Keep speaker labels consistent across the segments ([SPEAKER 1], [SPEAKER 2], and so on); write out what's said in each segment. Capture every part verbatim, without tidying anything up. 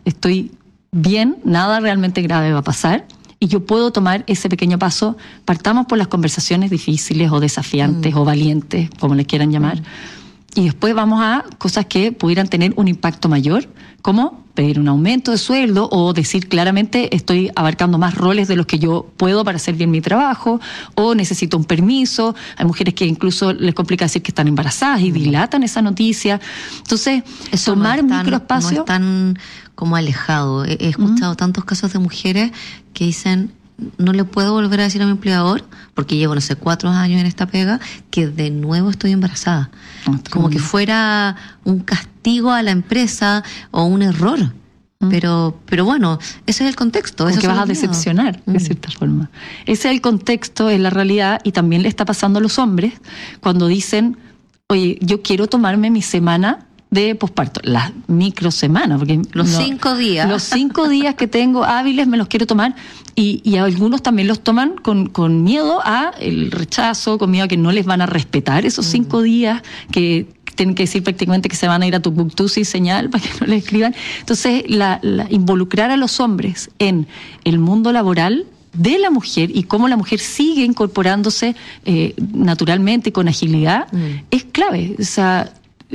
[SPEAKER 1] estoy bien, nada realmente grave va a pasar, y yo puedo tomar ese pequeño paso. Partamos por las conversaciones difíciles o desafiantes mm. o valientes, como les quieran llamar, mm. y después vamos a cosas que pudieran tener un impacto mayor, como pedir un aumento de sueldo o decir claramente estoy abarcando más roles de los que yo puedo para hacer bien mi trabajo, o necesito un permiso. Hay mujeres que incluso les complica decir que están embarazadas y dilatan esa noticia. Entonces,
[SPEAKER 2] eso tomar no microespacios... No es tan como alejado. He, he escuchado mm. tantos casos de mujeres que dicen... no le puedo volver a decir a mi empleador, porque llevo, no sé, cuatro años en esta pega, que de nuevo estoy embarazada. Oh, como que fuera un castigo a la empresa o un error. Mm. Pero pero bueno, ese es el contexto.
[SPEAKER 1] Porque vas a decepcionar, mm. de cierta forma. Ese es el contexto, es la realidad, y también le está pasando a los hombres cuando dicen, oye, yo quiero tomarme mi semana de posparto, las microsemanas, porque
[SPEAKER 2] los no, cinco días.
[SPEAKER 1] Los cinco días que tengo hábiles me los quiero tomar, y, y algunos también los toman con, con miedo a el rechazo, con miedo a que no les van a respetar esos mm. cinco días, que tienen que decir prácticamente que se van a ir a Tumbuktu sin señal para que no les escriban. Entonces, la, la, involucrar a los hombres en el mundo laboral de la mujer y cómo la mujer sigue incorporándose eh, naturalmente, con agilidad, mm. es clave. O sea,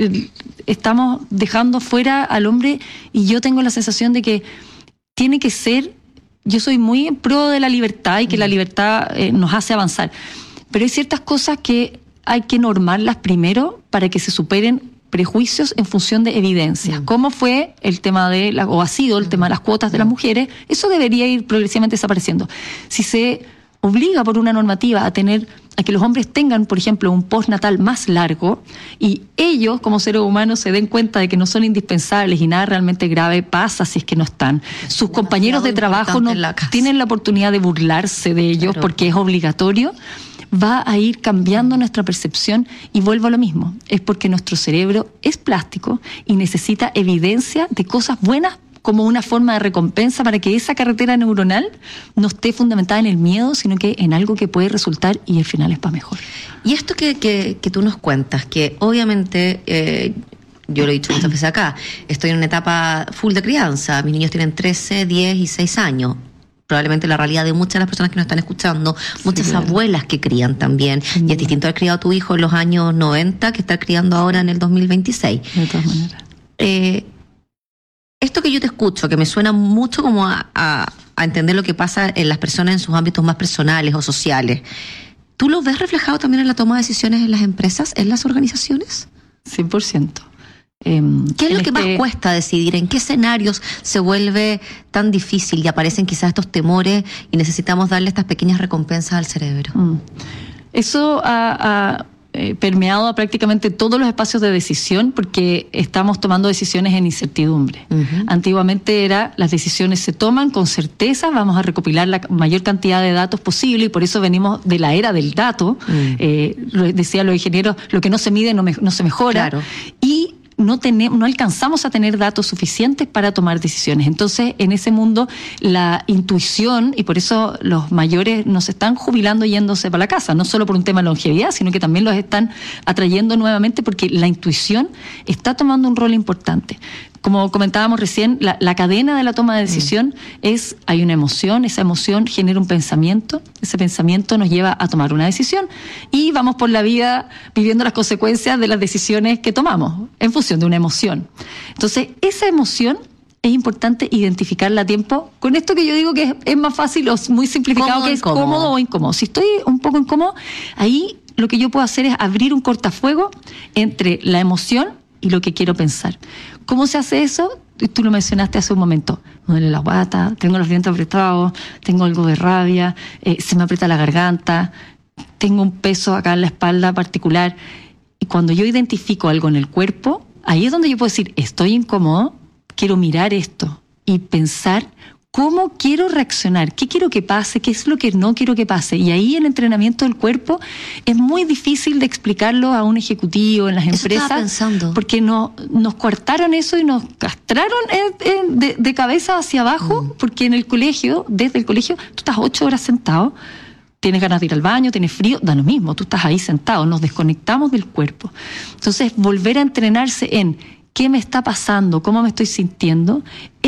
[SPEAKER 1] estamos dejando fuera al hombre, y yo tengo la sensación de que tiene que ser, yo soy muy en pro de la libertad y que mm. la libertad eh, nos hace avanzar, pero hay ciertas cosas que hay que normarlas primero para que se superen prejuicios en función de evidencias. Mm. ¿Cómo fue el tema de, la, o ha sido el mm. tema de las cuotas mm. de las mujeres? Eso debería ir progresivamente desapareciendo. Si se obliga por una normativa a tener, a que los hombres tengan, por ejemplo, un postnatal más largo, y ellos, como seres humanos, se den cuenta de que no son indispensables y nada realmente grave pasa si es que no están. Sus compañeros de trabajo no tienen la oportunidad de burlarse de ellos, claro, porque es obligatorio. Va a ir cambiando nuestra percepción, y vuelvo a lo mismo, es porque nuestro cerebro es plástico y necesita evidencia de cosas buenas como una forma de recompensa, para que esa carretera neuronal no esté fundamentada en el miedo, sino que en algo que puede resultar y al final es para mejor.
[SPEAKER 2] Y esto que, que, que tú nos cuentas, que obviamente, eh, yo lo he dicho muchas veces acá, estoy en una etapa full de crianza, mis niños tienen trece, diez y seis años. Probablemente la realidad de muchas de las personas que nos están escuchando, muchas sí, abuelas que crían también, sí, y es distinto haber criado a tu hijo en los años noventa que estar criando ahora en el dos mil veintiséis.
[SPEAKER 1] De todas maneras.
[SPEAKER 2] Eh, esto que yo te escucho, que me suena mucho como a, a, a entender lo que pasa en las personas en sus ámbitos más personales o sociales, ¿tú lo ves reflejado también en la toma de decisiones en las empresas, en las organizaciones?
[SPEAKER 1] cien por ciento.
[SPEAKER 2] Eh, ¿Qué es lo que este... más cuesta decidir? ¿En qué escenarios se vuelve tan difícil y aparecen quizás estos temores y necesitamos darle estas pequeñas recompensas al cerebro?
[SPEAKER 1] Mm. Eso ha, ha eh, permeado a prácticamente todos los espacios de decisión, porque estamos tomando decisiones en incertidumbre. Uh-huh. Antiguamente era, las decisiones se toman con certeza, vamos a recopilar la mayor cantidad de datos posible, y por eso venimos de la era del dato. Uh-huh. Eh, decían los ingenieros, lo que no se mide no, me, no se mejora.
[SPEAKER 2] Claro.
[SPEAKER 1] Y No, tenemos, no alcanzamos a tener datos suficientes para tomar decisiones. Entonces, en ese mundo, la intuición, y por eso los mayores nos están jubilando yéndose para la casa, no solo por un tema de longevidad, sino que también los están atrayendo nuevamente, porque la intuición está tomando un rol importante. Como comentábamos recién, la, la cadena de la toma de decisión mm. es, hay una emoción, esa emoción genera un pensamiento, ese pensamiento nos lleva a tomar una decisión, y vamos por la vida viviendo las consecuencias de las decisiones que tomamos, en función de una emoción. Entonces, esa emoción es importante identificarla a tiempo, con esto que yo digo que es, es más fácil o muy simplificado,
[SPEAKER 2] cómodo,
[SPEAKER 1] que es
[SPEAKER 2] incómodo.
[SPEAKER 1] cómodo o incómodo. Si estoy un poco incómodo, ahí lo que yo puedo hacer es abrir un cortafuego entre la emoción y lo que quiero pensar. ¿Cómo se hace eso? Tú lo mencionaste hace un momento. Me duele la guata, tengo los dientes apretados, tengo algo de rabia, eh, se me aprieta la garganta, tengo un peso acá en la espalda particular. Y cuando yo identifico algo en el cuerpo, ahí es donde yo puedo decir, estoy incómodo, quiero mirar esto y pensar cómo quiero reaccionar, qué quiero que pase, qué es lo que no quiero que pase. Y ahí el entrenamiento del cuerpo es muy difícil de explicarlo a un ejecutivo en las
[SPEAKER 2] eso
[SPEAKER 1] empresas,
[SPEAKER 2] estaba pensando.
[SPEAKER 1] Porque no, nos coartaron eso y nos castraron de, de cabeza hacia abajo, mm. porque en el colegio, desde el colegio, tú estás ocho horas sentado, tienes ganas de ir al baño, tienes frío, da lo mismo, tú estás ahí sentado, nos desconectamos del cuerpo. Entonces, volver a entrenarse en qué me está pasando, cómo me estoy sintiendo,